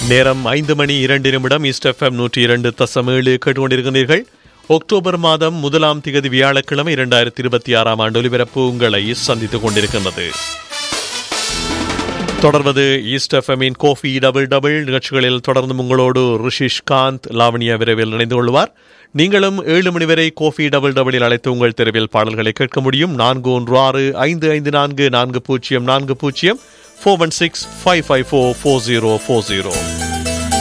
நேரம் 5:02 east FM 102.7 கேட்டுக்கொண்டிருக்கிறீர்கள். October மாதம் 1ஆம் திகதி வியாழக்கிழமை 2026 ஆண்டு ஒலிபரப்பு உங்களை சந்தித்துக் கொண்டிருக்கின்றது. தொடர்வது ஈஸ்ட் எஃப்எம்மின் கோஃபி டபுள் டபுள் நிகழ்ச்சிகளில் தொடர்ந்து உங்களோடு ரிஷிஷ் காந்த், லாவணியா விரைவில் இணைந்து கொள்வார். நீங்களும் 7 மணி வரை கோஃபி டபுள் டபுளில் அழைத்து உங்கள் தெருவில் பாடல்களை கேட்க முடியும். 4165544040 416 554 4040.